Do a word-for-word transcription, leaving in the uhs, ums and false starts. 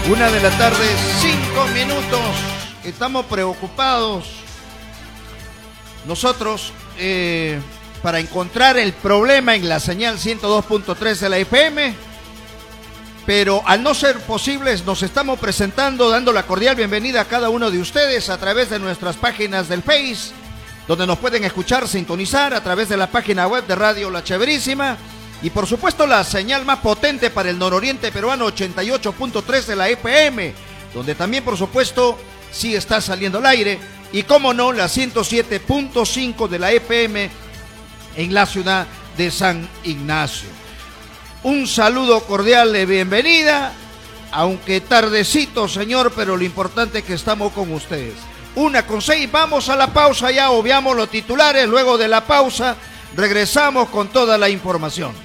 Una de la tarde, cinco minutos. Estamos preocupados nosotros eh, para encontrar el problema en la señal ciento dos punto tres de la F M, pero al no ser posibles nos estamos presentando, dando la cordial bienvenida a cada uno de ustedes a través de nuestras páginas del Face, donde nos pueden escuchar, sintonizar a través de la página web de Radio La Chéverísima y por supuesto la señal más potente para el nororiente peruano, ochenta y ocho punto tres de la F M, donde también por supuesto sí está saliendo al aire, y como no, la ciento siete punto cinco de la F M en la ciudad de San Ignacio. Un saludo cordial de bienvenida, aunque tardecito, señor, pero lo importante es que estamos con ustedes. Una con seis, vamos a la pausa, ya obviamos los titulares, luego de la pausa regresamos con toda la información.